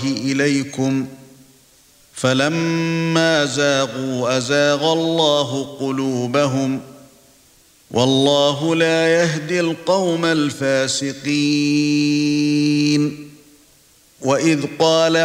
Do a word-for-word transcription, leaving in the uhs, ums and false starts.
إليكم فلما زاغوا أزاغ الله قلوبهم والله لا يهدي القوم الفاسقين. وإذ قال